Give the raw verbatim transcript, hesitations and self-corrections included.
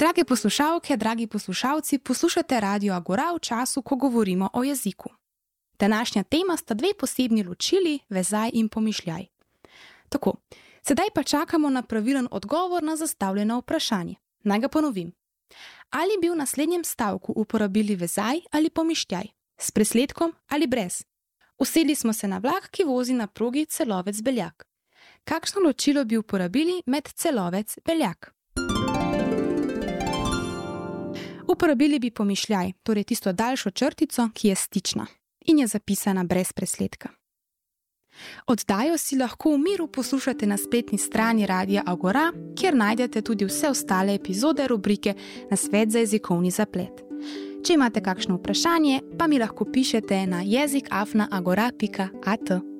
Drage poslušalke, dragi poslušalci, poslušate Radio Agora v času, ko govorimo o jeziku. Današnja tema sta dve posebni ločili, vezaj in pomišljaj. Tako, sedaj pa čakamo na pravilen odgovor na zastavljeno vprašanje. Naj ga ponovim. Ali bi v naslednjem stavku uporabili vezaj ali pomišljaj, s presledkom ali brez? Usedli smo se na vlak, ki vozi na progi Celovec-Beljak. Kakšno ločilo bi uporabili med Celovec-Beljak? Uporabili bi pomišljaj, torej tisto daljšo črtico, ki je stična in je zapisana brez presledka. Oddajo si lahko v miru poslušate na spletni strani Radia Agora, kjer najdete tudi vse ostale epizode rubrike Nasvet za jezikovni zaplet. Če imate kakšno vprašanje, pa mi lahko pišete na jezik afna agora pika at.